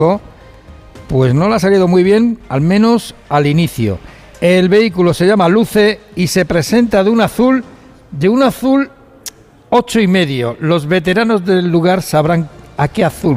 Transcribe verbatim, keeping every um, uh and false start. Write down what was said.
pues no le ha salido muy bien, al menos al inicio. El vehículo se llama Luce y se presenta de un azul, de un azul ocho y medio. Los veteranos del lugar sabrán a qué azul